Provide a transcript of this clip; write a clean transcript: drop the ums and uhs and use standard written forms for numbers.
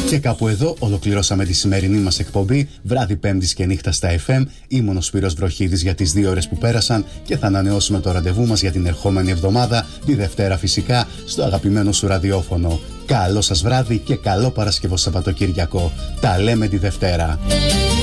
Και κάπου εδώ ολοκληρώσαμε τη σημερινή μας εκπομπή βράδυ Πέμπτης και νύχτα στα FM. Ήμουν ο Σπύρος Βροχίδης για τις 2 ώρες που πέρασαν και θα ανανεώσουμε το ραντεβού μας για την ερχόμενη εβδομάδα, τη Δευτέρα φυσικά, στο αγαπημένο σου ραδιόφωνο. Καλό σας βράδυ και καλό Παρασκευό Σαββατοκύριακο. Τα λέμε τη Δευτέρα.